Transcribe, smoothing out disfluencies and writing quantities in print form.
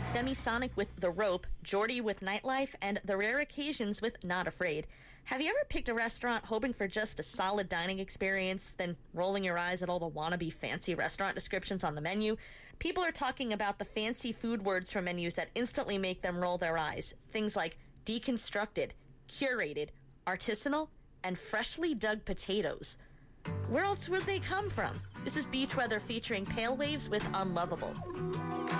Semisonic with The Rope, Geordie with Nightlife, and The Rare Occasions with Not Afraid. Have you ever picked a restaurant hoping for just a solid dining experience, then rolling your eyes at all the wannabe fancy restaurant descriptions on the menu? People are talking about the fancy food words from menus that instantly make them roll their eyes. Things like deconstructed, curated, artisanal, and freshly dug potatoes. Where else would they come from? This is Beach Weather featuring Pale Waves with Unlovable.